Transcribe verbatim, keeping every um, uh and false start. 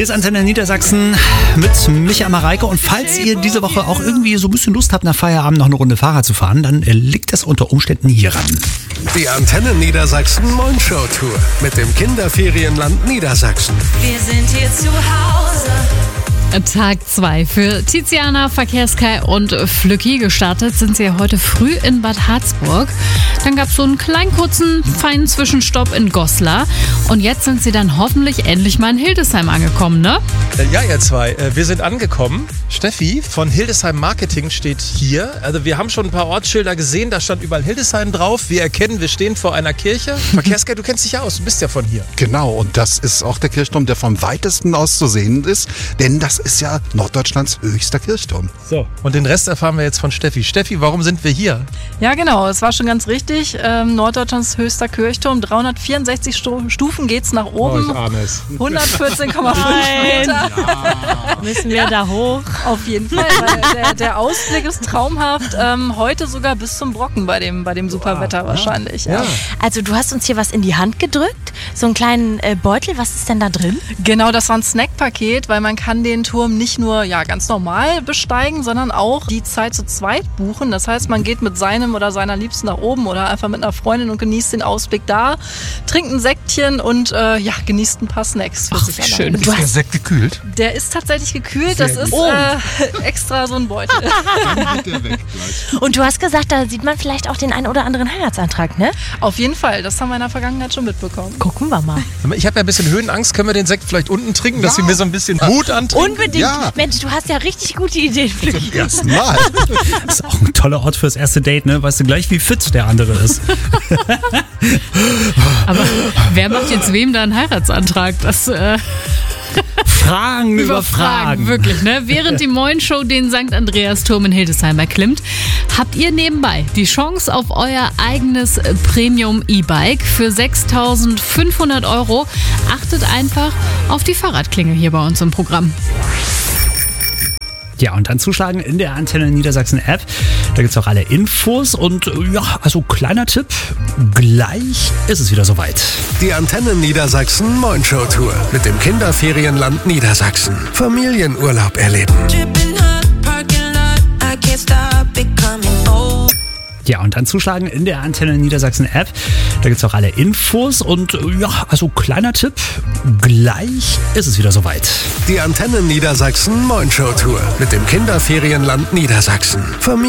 Hier ist Antenne Niedersachsen mit Micha Mareike. Und falls ihr diese Woche auch irgendwie so ein bisschen Lust habt, nach Feierabend noch eine Runde Fahrrad zu fahren, dann liegt das unter Umständen hieran. Die Antenne Niedersachsen Moin-Show Tour mit dem Kinderferienland Niedersachsen. Wir sind hier zu Hause. Tag zwei für Tiziana, Verkehrskai und Flücki. Gestartet sind sie heute früh in Bad Harzburg. Dann gab es so einen kleinen, kurzen, feinen Zwischenstopp in Goslar. Und jetzt sind sie dann hoffentlich endlich mal in Hildesheim angekommen, ne? Ja, ihr zwei, wir sind angekommen. Steffi von Hildesheim Marketing steht hier. Also wir haben schon ein paar Ortsschilder gesehen, da stand überall Hildesheim drauf. Wir erkennen, wir stehen vor einer Kirche. Verkehrskai, du kennst dich ja aus, du bist ja von hier. Genau, und das ist auch der Kirchturm, der vom weitesten aus zu sehen ist. Denn das ist ja Norddeutschlands höchster Kirchturm. So, und den Rest erfahren wir jetzt von Steffi. Steffi, warum sind wir hier? Ja, genau, es war schon ganz richtig. Ähm, Norddeutschlands höchster Kirchturm, dreihundertvierundsechzig Stu- Stufen geht's nach oben. Oh, ich ahne es. hundertvierzehn Komma fünf Meter. Ja. Müssen wir ja. da hoch? Auf jeden Fall, weil der, der Ausblick ist traumhaft. Ähm, heute sogar bis zum Brocken bei dem, bei dem super Wetter wahrscheinlich. Ja. Ja. Also du hast uns hier was in die Hand gedrückt, so einen kleinen äh, Beutel. Was ist denn da drin? Genau, das war ein Snackpaket, weil man kann den Turm nicht nur ja, ganz normal besteigen, sondern auch die Zeit zu zweit buchen. Das heißt, man geht mit seinem oder seiner Liebsten nach oben oder einfach mit einer Freundin und genießt den Ausblick da, trinkt ein Säckchen und äh, ja, genießt ein paar Snacks für Ach, sich wie allein. schön. Ist der Sekt gekühlt? Der ist tatsächlich gekühlt, Sehr das ist gut. äh, extra so ein Beutel. Dann geht der weg gleich. Und du hast gesagt, da sieht man vielleicht auch den einen oder anderen Heiratsantrag, ne? Auf jeden Fall, das haben wir in der Vergangenheit schon mitbekommen. Gucken wir mal. Ich habe ja ein bisschen Höhenangst. Können wir den Sekt vielleicht unten trinken, dass Ja. wir mir so ein bisschen Mut antrinken? Unbedingt. Ja. Mensch, du hast ja richtig gute Ideen, Flücki. Ersten Mal. Das ist auch ein toller Ort fürs erste Date, ne? Weißt du gleich, wie fit der andere ist. Aber wer macht jetzt wem da einen Heiratsantrag? Das äh, Fragen über überfragen, Fragen. wirklich, ne? Während die Moin-Show den Sankt Andreas-Turm in Hildesheim erklimmt, habt ihr nebenbei die Chance auf euer eigenes Premium-E-Bike für sechstausendfünfhundert Euro. Achtet einfach auf die Fahrradklinge hier bei uns im Programm. Ja, und dann zuschlagen in der Antenne Niedersachsen App. Da gibt's auch alle Infos. Und ja, also kleiner Tipp, gleich ist es wieder soweit. Die Antenne Niedersachsen Moin-Show Tour mit dem Kinderferienland Niedersachsen. Familienurlaub erleben. Ja, und dann zuschlagen in der Antenne Niedersachsen App. Da gibt's auch alle Infos. Und ja, also kleiner Tipp, gleich ist es wieder soweit. Die Antenne Niedersachsen Moin-Show Tour mit dem Kinderferienland Niedersachsen. Familien